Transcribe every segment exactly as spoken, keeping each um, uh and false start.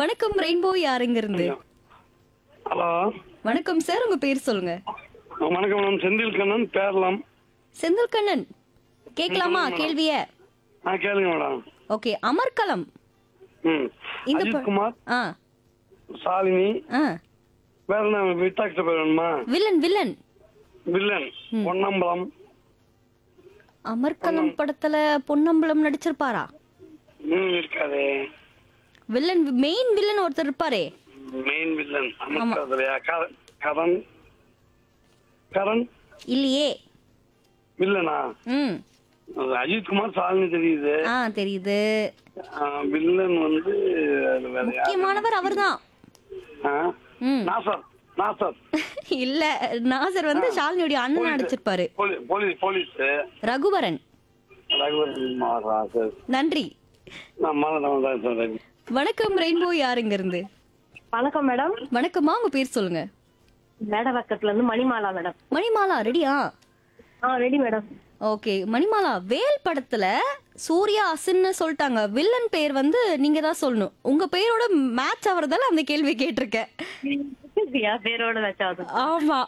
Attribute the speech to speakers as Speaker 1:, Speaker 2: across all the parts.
Speaker 1: வணக்கம் ரெயின்போ, யாருங்க இருந்து?
Speaker 2: ஹலோ
Speaker 1: வணக்கம் சார், உங்க பேர் சொல்லுங்க.
Speaker 2: வணக்கம் மேடம். செந்தில் கண்ணன் பேரலாம்.
Speaker 1: செந்தில் கண்ணன், கேட்கலாமா கேள்விய?
Speaker 2: ஆ கேளுங்க மேடம்.
Speaker 1: ஓகே, அமர்கலம்.
Speaker 2: ம்
Speaker 1: இந்த ப-
Speaker 2: அஜித் குமார்,
Speaker 1: ஆ
Speaker 2: சாலினி,
Speaker 1: ஆ
Speaker 2: வேற என்ன விட்டாக்ட பேர் வேணுமா?
Speaker 1: Villain villain
Speaker 2: villain Ponnambalam.
Speaker 1: Amarkalam படத்துல பொன்னம்பலம் நடிச்சிருப்பாரா?
Speaker 2: ம் இருக்காதே.
Speaker 1: வில்லன், மெயின் வில்லன் ஒருத்தர் இருப்பாரே.
Speaker 2: Main villain அமர்க்கலையா? கரண் கரண்
Speaker 1: இல்லையே.
Speaker 2: வில்லனா?
Speaker 1: ம்
Speaker 2: அது அஜித் குமார், சாலினி தெரியுது.
Speaker 1: ஆ தெரியுது.
Speaker 2: ஆ, வில்லன் வந்து அது வேற யாரு?
Speaker 1: முக்கியமானவர் அவர்தான்.
Speaker 2: ஆ?
Speaker 1: ம்
Speaker 2: நாசர் நாசர்
Speaker 1: இல்ல, நாசர் வந்து ஷாலினியோட அண்ணன் நடிச்சிருப்பாரு.
Speaker 2: Police police police
Speaker 1: Raghuvaran.
Speaker 2: Raghuvaran Nassar.
Speaker 1: நன்றி.
Speaker 2: நான் மறந்தவன் தான் சொல்றேன்.
Speaker 1: வணக்கம் ரெயின்போ, யாருங்க இருந்து?
Speaker 3: வணக்கம் மேடம்.
Speaker 1: வணக்கம்மா, உங்க பேர் சொல்லுங்க.
Speaker 3: மேடவாக்கத்துல இருந்து மணிமாலா மேடம்.
Speaker 1: மணிமாலா ரெடியா?
Speaker 3: ஆ ரெடி மேடம்.
Speaker 1: ஓகே மணிமாலா, வேல் படத்துல சூர்யா அசின்னு சொல்லிட்டாங்க. வில்லன் பேர் வந்து நீங்க தான் சொல்லணும். உங்க பேரோட மேட்ச் ஆவறதால அந்த கேள்வி கேட்டிருக்கேன்.
Speaker 3: சரியா, பேரோட வச்சாவது.
Speaker 1: ஆமா,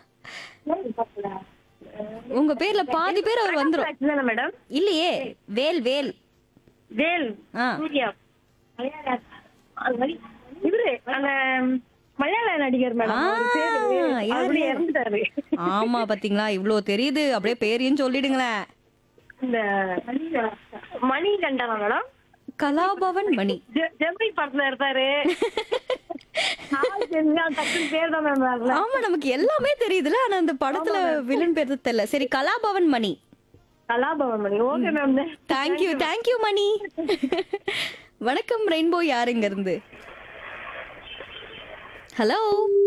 Speaker 1: உங்க பேர்ல பாதி பேர் அவர் வந்துரும்.
Speaker 3: தானே மேடம்?
Speaker 1: இல்லையே, வேல் வேல்.
Speaker 3: வேல்
Speaker 1: ஆ
Speaker 3: சூர்யா. அது மாதிரி இவரு அந்த மலையாள நடிகர் மேடம். அவரு பேரு
Speaker 1: ஆ, யாரு?
Speaker 3: அவரு இறந்துட்டாரு.
Speaker 1: ஆமா பாத்தீங்களா, இவ்ளோ தெரியுது. அப்படியே பேரையும் சொல்லிடுங்களேன்.
Speaker 3: இந்த மணிகண்டனா மேடம்.
Speaker 1: கலாபவன் மணி.
Speaker 3: ஜெ- ஜெமினி படத்துல இருப்பாரு. டக்குனு பேர் தான் மேம் வரல.
Speaker 1: ஆமா, நமக்கு எல்லாமே தெரியுதுல, ஆனா அந்த படத்துல வில்லன் பேர் தான் தெரியல. சரி, கலாபவன் மணி.
Speaker 3: கலாபவன் மணி. Okay ma'am.
Speaker 1: தேங்க்யூ தேங்க்யூ மணி. வணக்கம் ரெயின்போ, யாருங்க இருந்து? ஹலோ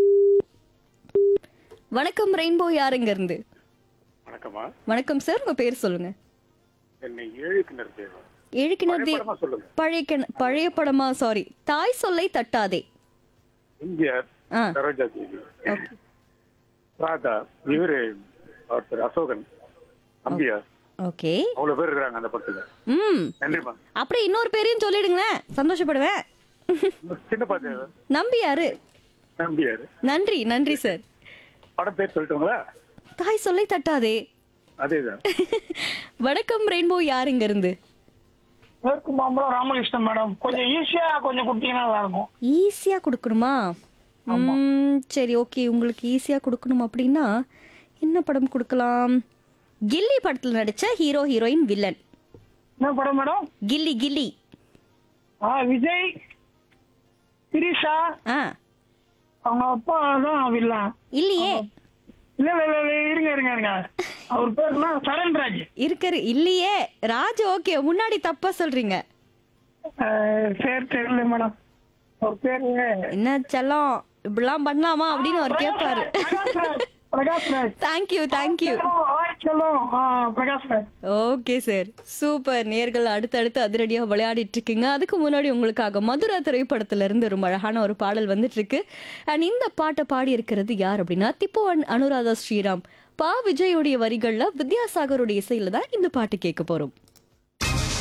Speaker 1: வணக்கம் ரெயின்போ, யாருங்க இருந்து?
Speaker 4: வணக்கம்மா.
Speaker 1: வணக்கம் சார், உங்க பேர் சொல்லுங்க.
Speaker 4: என்னை ஏழு கிணறு தேவை.
Speaker 1: ஏழு கிணறு.
Speaker 4: படமா சொல்லுங்க.
Speaker 1: பழைய கிண- பழைய படமா? சாரி, தாய் சொல்லை தட்டாதே.
Speaker 4: எம்ஜிஆர்,
Speaker 1: ஆ
Speaker 4: சரோஜா தேவி, ராதா, இவரு ஒருத்தர் அசோகன், அம்பியார்,
Speaker 1: ஓகே.
Speaker 4: அவ்வளவு பேர் இருக்கிறாங்க அந்த படத்துல.
Speaker 1: ம்
Speaker 4: நன்றிமா.
Speaker 1: அப்படியே இன்னொரு பேரையும் சொல்லிடுங்களேன், சந்தோஷப்படுவேன்.
Speaker 4: சின்ன பாத்து
Speaker 1: நம்பியாரு.
Speaker 4: நம்பியார்.
Speaker 1: நன்றி நன்றி சார்.
Speaker 4: படம் பேர் சொல்லிட்டோங்களா?
Speaker 1: தாய் சொல்லை தட்டாதே.
Speaker 4: அதேதான்.
Speaker 1: வணக்கம் ரெயின்போ, யாருங்க இருந்து?
Speaker 5: மேற்கு மாம்பழம் ராமகிருஷ்ணன் மேடம். கொஞ்சம் ஈஸியா கொஞ்சம் கொடுத்தீங்கன்னா நல்லா இருக்கும்.
Speaker 1: ஈஸியா கொடுக்கணுமா? ம், சரி ஓகே, உங்களுக்கு ஈஸியா கொடுக்கணும் அப்படின்னா என்ன படம் கொடுக்கலாம்? கில்லி படத்துல நடிச்ச ஹீரோ ஹீரோயின் வில்லன்.
Speaker 5: என்ன படம் மேடம்?
Speaker 1: கில்லி கில்லி.
Speaker 5: ஆ விஜய், திரிஷா,
Speaker 1: ஆ
Speaker 5: அவங்க அப்பா தான் வில்லன்.
Speaker 1: இல்லையே.
Speaker 5: இல்ல இல்ல இல்ல, இல்ல, இருங்க இருங்க இருங்க. அவர் பேருனா சரண்ராஜ்.
Speaker 1: இருக்காரு. இல்லையே, ராஜ். ஓகே, முன்னாடி தப்பா சொல்றீங்க.
Speaker 5: பேர் தெரியல மேடம். அவர் பேரு
Speaker 1: என்ன செல்லம், இப்படிலாம் பண்ணலாமா அப்படின்னு அவர் கேட்பாரு.
Speaker 5: பிரகாஷ் ராஜ். பிரகாஷ் ராஜ்.
Speaker 1: Thank you thank you.
Speaker 5: சொல்லும் Prakash Raj.
Speaker 1: Okay sir, super. நேர்கள் அடுத்தடுத்து அதிரடியா விளையாடிட்டு இருக்கீங்க. அதுக்கு முன்னாடி உங்களுக்காக மதுரா திரைப்படத்துல இருந்து ரொம்ப அழகான ஒரு பாடல் வந்துட்டு இருக்கு. அண்ட் இந்த பாட்டை பாடி இருக்கிறது யார் அப்படின்னா திப்பு அண்ட் அனுராதா ஸ்ரீராம். பா விஜயோடைய வரிகள்ல வித்யாசாகருடைய இசையில தான் இந்த பாட்டு கேட்க போறோம்.